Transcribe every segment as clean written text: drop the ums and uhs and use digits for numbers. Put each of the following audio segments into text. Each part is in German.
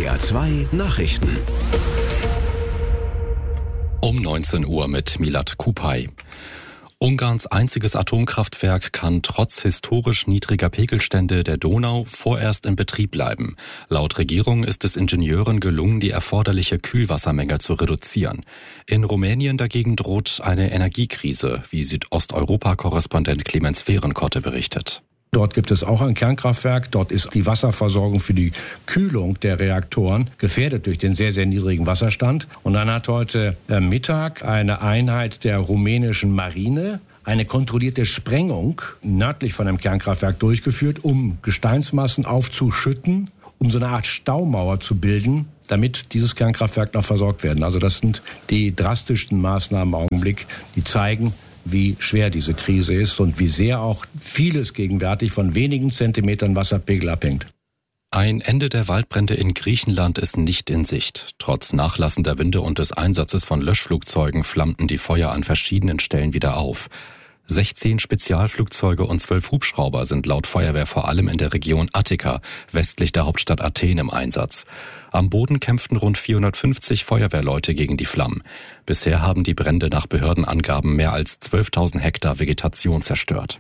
NDR 2 Nachrichten. Um 19 Uhr mit Milad Kupay. Ungarns einziges Atomkraftwerk kann trotz historisch niedriger Pegelstände der Donau vorerst in Betrieb bleiben. Laut Regierung ist es Ingenieuren gelungen, die erforderliche Kühlwassermenge zu reduzieren. In Rumänien dagegen droht eine Energiekrise, wie Südosteuropa-Korrespondent Clemens Fehrenkotte berichtet. Dort gibt es auch ein Kernkraftwerk. Dort ist die Wasserversorgung für die Kühlung der Reaktoren gefährdet durch den sehr, sehr niedrigen Wasserstand. Und dann hat heute Mittag eine Einheit der rumänischen Marine eine kontrollierte Sprengung nördlich von einem Kernkraftwerk durchgeführt, um Gesteinsmassen aufzuschütten, um so eine Art Staumauer zu bilden, damit dieses Kernkraftwerk noch versorgt werden. Also das sind die drastischsten Maßnahmen im Augenblick, die zeigen, wie schwer diese Krise ist und wie sehr auch vieles gegenwärtig von wenigen Zentimetern Wasserpegel abhängt. Ein Ende der Waldbrände in Griechenland ist nicht in Sicht. Trotz nachlassender Winde und des Einsatzes von Löschflugzeugen flammten die Feuer an verschiedenen Stellen wieder auf. 16 Spezialflugzeuge und 12 Hubschrauber sind laut Feuerwehr vor allem in der Region Attika, westlich der Hauptstadt Athen, im Einsatz. Am Boden kämpften rund 450 Feuerwehrleute gegen die Flammen. Bisher haben die Brände nach Behördenangaben mehr als 12.000 Hektar Vegetation zerstört.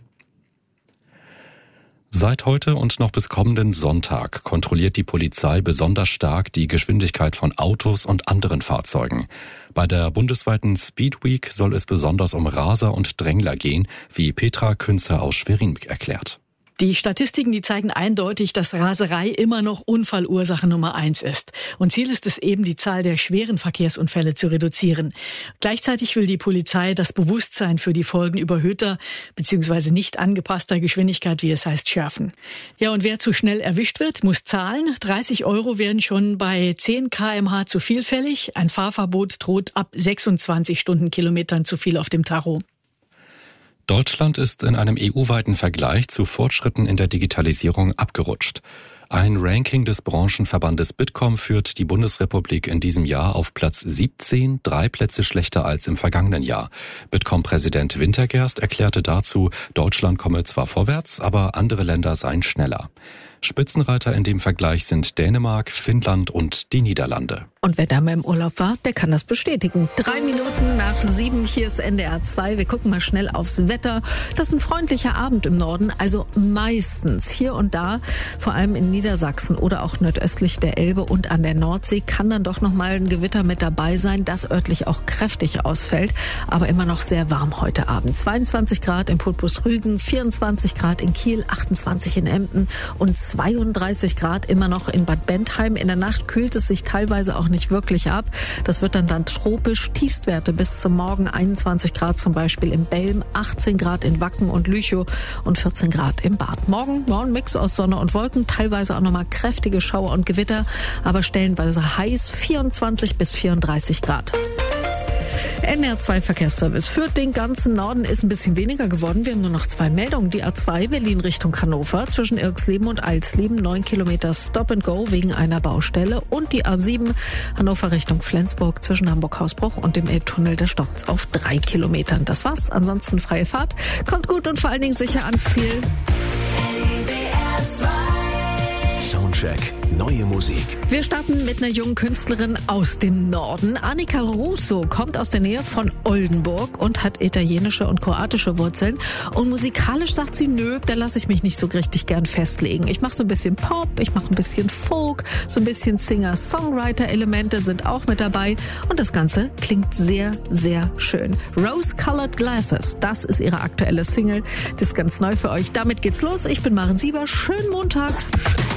Seit heute und noch bis kommenden Sonntag kontrolliert die Polizei besonders stark die Geschwindigkeit von Autos und anderen Fahrzeugen. Bei der bundesweiten Speed Week soll es besonders um Raser und Drängler gehen, wie Petra Künzer aus Schwerin erklärt. Die Statistiken, die zeigen eindeutig, dass Raserei immer noch Unfallursache Nummer 1 ist. Und Ziel ist es eben, die Zahl der schweren Verkehrsunfälle zu reduzieren. Gleichzeitig will die Polizei das Bewusstsein für die Folgen überhöhter bzw. nicht angepasster Geschwindigkeit, wie es heißt, schärfen. Ja, und wer zu schnell erwischt wird, muss zahlen. 30 € werden schon bei 10 km/h zu viel fällig. Ein Fahrverbot droht ab 26 Stundenkilometern zu viel auf dem Tacho. Deutschland ist in einem EU-weiten Vergleich zu Fortschritten in der Digitalisierung abgerutscht. Ein Ranking des Branchenverbandes Bitkom führt die Bundesrepublik in diesem Jahr auf Platz 17, 3 Plätze schlechter als im vergangenen Jahr. Bitkom-Präsident Wintergerst erklärte dazu, Deutschland komme zwar vorwärts, aber andere Länder seien schneller. Spitzenreiter in dem Vergleich sind Dänemark, Finnland und die Niederlande. Und wer da mal im Urlaub war, der kann das bestätigen. 3 Minuten nach 7, hier ist NDR 2. Wir gucken mal schnell aufs Wetter. Das ist ein freundlicher Abend im Norden, also meistens hier und da, vor allem in Niedersachsen oder auch nordöstlich der Elbe und an der Nordsee, kann dann doch noch mal ein Gewitter mit dabei sein, das örtlich auch kräftig ausfällt, aber immer noch sehr warm heute Abend. 22 Grad in Putbus-Rügen, 24 Grad in Kiel, 28 in Emden und 32 Grad immer noch in Bad Bentheim. In der Nacht kühlt es sich teilweise auch nicht wirklich ab. Das wird dann tropisch. Tiefstwerte bis zum Morgen 21 Grad zum Beispiel im Belm, 18 Grad in Wacken und Lüchow und 14 Grad im Bad. Morgen ein Mix aus Sonne und Wolken, teilweise auch nochmal kräftige Schauer und Gewitter, aber stellenweise heiß, 24 bis 34 Grad. NDR 2 Verkehrsservice führt den ganzen Norden, ist ein bisschen weniger geworden. Wir haben nur noch 2 Meldungen. Die A2 Berlin Richtung Hannover zwischen Irxleben und Alsleben 9 Kilometer Stop and Go wegen einer Baustelle. Und die A7 Hannover Richtung Flensburg zwischen Hamburg-Hausbruch und dem Elbtunnel, der stoppt auf 3 Kilometern. Das war's. Ansonsten freie Fahrt. Kommt gut und vor allen Dingen sicher ans Ziel. Soundcheck. Neue Musik. Wir starten mit einer jungen Künstlerin aus dem Norden. Annika Russo kommt aus der Nähe von Oldenburg und hat italienische und kroatische Wurzeln. Und musikalisch sagt sie, nö, da lasse ich mich nicht so richtig gern festlegen. Ich mache so ein bisschen Pop, ich mache ein bisschen Folk, so ein bisschen Singer-Songwriter-Elemente sind auch mit dabei. Und das Ganze klingt sehr, sehr schön. Rose-Colored Glasses, das ist ihre aktuelle Single. Das ist ganz neu für euch. Damit geht's los. Ich bin Maren Sieber. Schönen Montag.